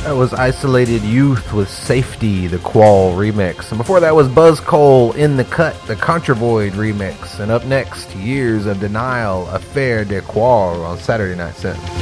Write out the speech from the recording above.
That was Isolated Youth with Safety, the Qual remix. And before that was Buzz Cole, In the Cut, the Contravoid remix. And up next, Years of Denial, Affaire de Qual on Saturday Night Set.